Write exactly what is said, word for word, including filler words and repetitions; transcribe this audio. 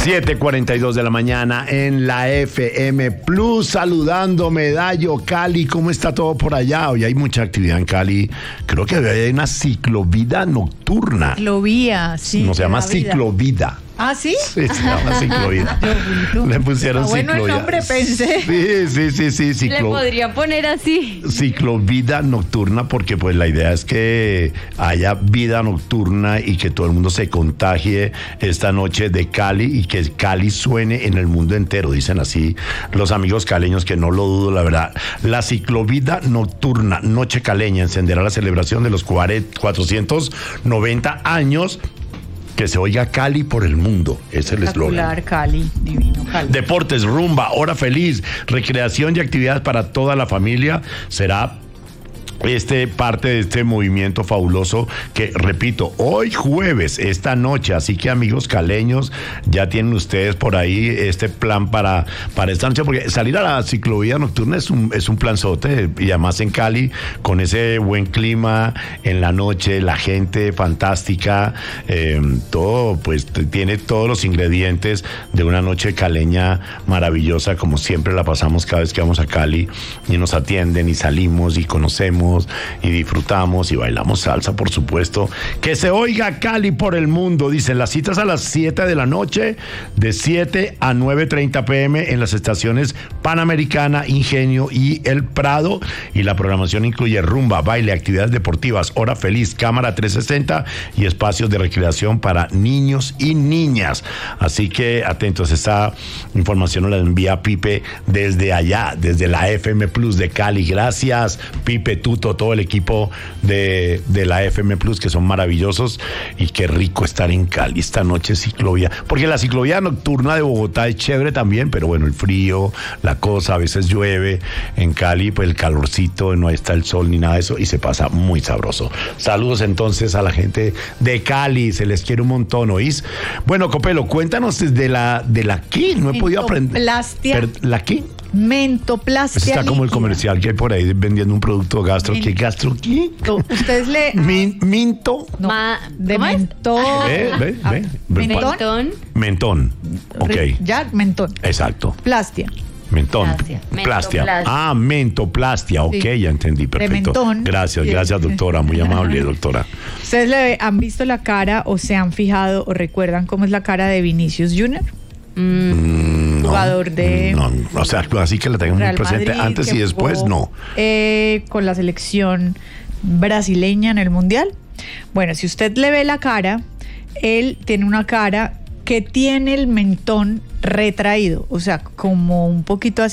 siete cuarenta y dos de la mañana en la F M Plus, saludando Medallo, Cali. ¿Cómo está todo por allá? Hoy hay mucha actividad en Cali. Creo que hay una ciclovida nocturna. Ciclovía, sí. No, se llama ciclovida. ¿Ah, sí? Sí, se llama ciclovida. Le pusieron bueno, ciclovida. El nombre, pensé. Sí, sí, sí, sí. Ciclo... Le podría poner así. Ciclovida nocturna, porque pues la idea es que haya vida nocturna y que todo el mundo se contagie esta noche de Cali y que Cali suene en el mundo entero, dicen así los amigos caleños, que no lo dudo, la verdad. La ciclovida nocturna, noche caleña, encenderá la celebración de los cuatrocientos noventa años. Que se oiga Cali por el mundo, es el eslogan. Cali, divino Cali. Deportes, rumba, hora feliz, recreación y actividades para toda la familia. Será este parte de este movimiento fabuloso que, repito, hoy jueves, esta noche, así que amigos caleños, ya tienen ustedes por ahí este plan para, para esta noche, porque salir a la ciclovía nocturna es un, es un planzote, y además en Cali, con ese buen clima en la noche, la gente fantástica, eh, todo, pues tiene todos los ingredientes de una noche caleña maravillosa, como siempre la pasamos cada vez que vamos a Cali y nos atienden y salimos y conocemos y disfrutamos y bailamos salsa, por supuesto. Que se oiga Cali por el mundo, dicen. Las citas a las siete de la noche, de siete a nueve treinta pm en las estaciones Panamericana, Ingenio y El Prado, y la programación incluye rumba, baile, actividades deportivas, hora feliz, cámara trescientos sesenta y espacios de recreación para niños y niñas. Así que atentos, esta información nos la envía Pipe desde allá, desde la F M Plus de Cali. Gracias, Pipe, tú, todo el equipo de, de la F M Plus, que son maravillosos, y qué rico estar en Cali esta noche ciclovía, porque la ciclovía nocturna de Bogotá es chévere también, pero bueno, el frío, la cosa, a veces llueve en Cali, pues el calorcito, no está el sol ni nada de eso, y se pasa muy sabroso. Saludos entonces a la gente de Cali, se les quiere un montón, ¿oís? Bueno, Copelo, cuéntanos de la, de la qué, no he podido aprender. Mentoplastia. Per, ¿La qué? Mentoplastia. Está líquida. como el comercial que hay por ahí vendiendo un producto gastro. ¿Qué gastro? ¿Qué? Ustedes le... Min, minto. No, Ma- de ¿cómo es? mentón. Ve, ve, Ah, ve. mentón. Mentón. Mentón. Ok. Ya, mentón. Exacto. Plastia. Mentón. Plastia. Plastia. Mentoplastia. Ah, mentoplastia. Ok, Sí. ya entendí. Perfecto. mentón. Gracias, gracias, doctora. Muy amable, doctora. ¿Ustedes le han visto la cara o se han fijado o recuerdan cómo es la cara de Vinicius Junior? Mm, no, Jugador de No, o sea, así que la tengan muy Real presente Madrid, antes que y después, jugó, no. eh, con la selección brasileña en el Mundial. Bueno, si usted le ve la cara, él tiene una cara que tiene el mentón retraído, o sea, como un poquito así.